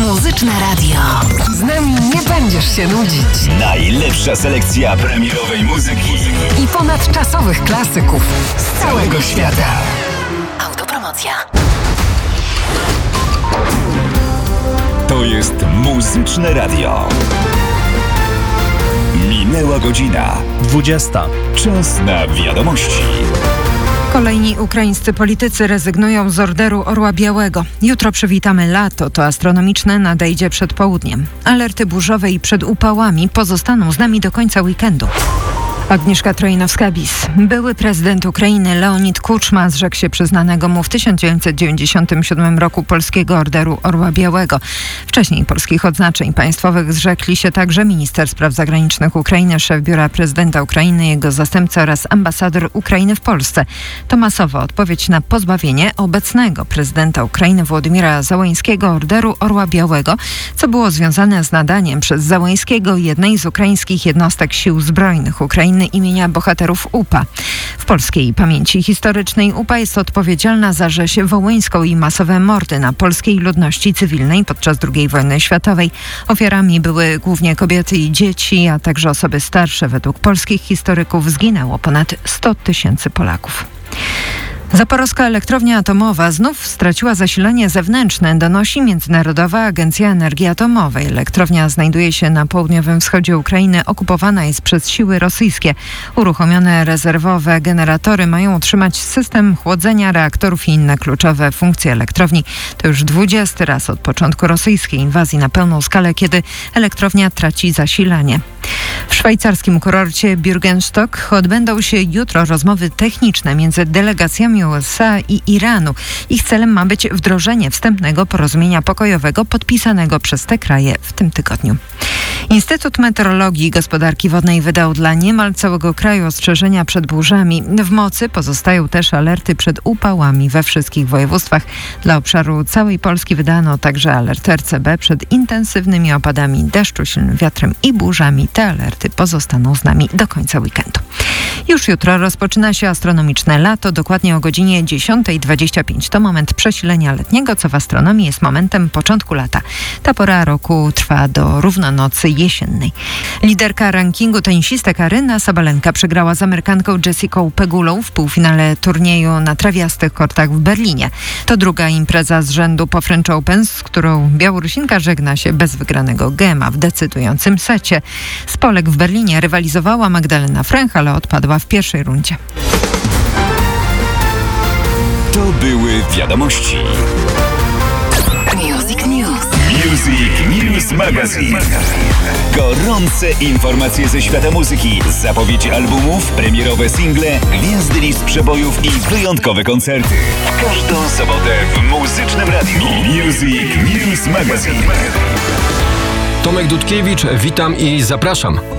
Muzyczne Radio. Z nami nie będziesz się nudzić. Najlepsza selekcja premierowej muzyki I ponadczasowych klasyków z całego świata. Autopromocja. To jest Muzyczne Radio. Minęła godzina 20. Czas na wiadomości. Kolejni ukraińscy politycy rezygnują z Orderu Orła Białego. Jutro przywitamy lato, to astronomiczne nadejdzie przed południem. Alerty burzowe i przed upałami pozostaną z nami do końca weekendu. Agnieszka Trojnowska-Bis. Były prezydent Ukrainy Leonid Kuczma zrzekł się przyznanego mu w 1997 roku polskiego Orderu Orła Białego. Wcześniej polskich odznaczeń państwowych zrzekli się także minister spraw zagranicznych Ukrainy, szef biura prezydenta Ukrainy, jego zastępca oraz ambasador Ukrainy w Polsce. To masowa odpowiedź na pozbawienie obecnego prezydenta Ukrainy Wołodymyra Zełenskiego Orderu Orła Białego, co było związane z nadaniem przez Zełenskiego jednej z ukraińskich jednostek sił zbrojnych Ukrainy imienia bohaterów UPA. W polskiej pamięci historycznej UPA jest odpowiedzialna za rzeź wołyńską i masowe mordy na polskiej ludności cywilnej podczas II wojny światowej. Ofiarami były głównie kobiety i dzieci, a także osoby starsze. Według polskich historyków zginęło ponad 100 tysięcy Polaków. Zaporowska elektrownia atomowa znów straciła zasilanie zewnętrzne, donosi Międzynarodowa Agencja Energii Atomowej. Elektrownia znajduje się na południowym wschodzie Ukrainy, okupowana jest przez siły rosyjskie. Uruchomione rezerwowe generatory mają utrzymać system chłodzenia reaktorów i inne kluczowe funkcje elektrowni. To już 20. raz od początku rosyjskiej inwazji na pełną skalę, kiedy elektrownia traci zasilanie. W szwajcarskim kurorcie Bürgenstock odbędą się jutro rozmowy techniczne między delegacjami USA i Iranu. Ich celem ma być wdrożenie wstępnego porozumienia pokojowego podpisanego przez te kraje w tym tygodniu. Instytut Meteorologii i Gospodarki Wodnej wydał dla niemal całego kraju ostrzeżenia przed burzami. W mocy pozostają też alerty przed upałami we wszystkich województwach. Dla obszaru całej Polski wydano także alert RCB przed intensywnymi opadami deszczu, silnym wiatrem i burzami. Te alerty pozostaną z nami do końca weekendu. Już jutro rozpoczyna się astronomiczne lato, dokładnie o godzinie 10:25. To moment przesilenia letniego, co w astronomii jest momentem początku lata. Ta pora roku trwa do równonocy jesiennej. Liderka rankingu tenisistek Aryna Sabalenka przegrała z Amerykanką Jessicą Pegulą w półfinale turnieju na trawiastych kortach w Berlinie. To druga impreza z rzędu po French Open, z którą Białorusinka żegna się bez wygranego gema w decydującym secie. Z Polek w Berlinie rywalizowała Magdalena Fręch, ale odpadła w pierwszej rundzie. To były wiadomości. Music News. Music News Magazine. Gorące informacje ze świata muzyki, zapowiedzi albumów, premierowe single, gwiazdy list przebojów i wyjątkowe koncerty. W każdą sobotę w Muzycznym Radiu. Music News Magazine. Tomek Dudkiewicz, witam i zapraszam.